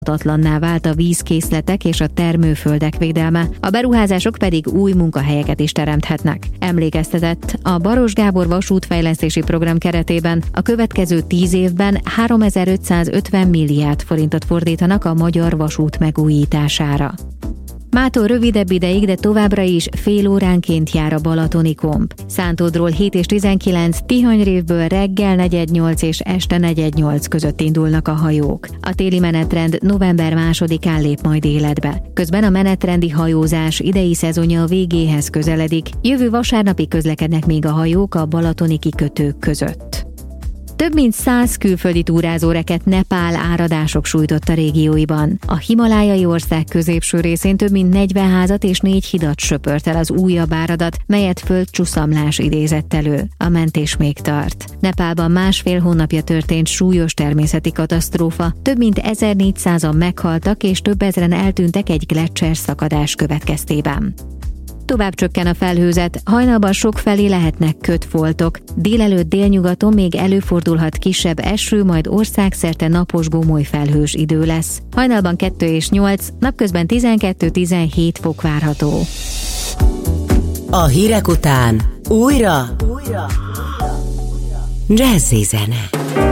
elszámolhatatlanná vált a vízkészletek és a termőföldek védelme, a beruházások pedig új munkahelyeket is teremthetnek. Emlékeztetett, a Baross Gábor vasútfejlesztési program keretében a következő 10 évben 3550 milliárd forintot fordítanak a magyar vasút megújítására. Mától rövidebb ideig, de továbbra is fél óránként jár a balatoni komp. Szántódról 7 és 19, Tihanyrévből reggel 4:08 és este 4:08 között indulnak a hajók. A téli menetrend november 2-án lép majd életbe. Közben a menetrendi hajózás idei szezonja a végéhez közeledik. Jövő vasárnapig közlekednek még a hajók a balatoni kikötők között. Több mint 100 külföldi túrázó reket Nepál áradások sújtott a régióiban. A himalájai ország középső részén több mint 40 házat és 4 hidat söpört el az újabb áradat, melyet földcsuszamlás idézett elő. A mentés még tart. Nepálban 1,5 hónapja történt súlyos természeti katasztrófa, több mint 1400-an meghaltak és több ezren eltűntek egy gleccser szakadás következtében. Tovább csökken a felhőzet, hajnalban sokfelé lehetnek kötfoltok, délelőtt délnyugaton még előfordulhat kisebb eső, majd országszerte napos gomoly felhős idő lesz. Hajnalban 2 és 8, napközben 12-17 fok várható. A hírek után újra Jazzy zene.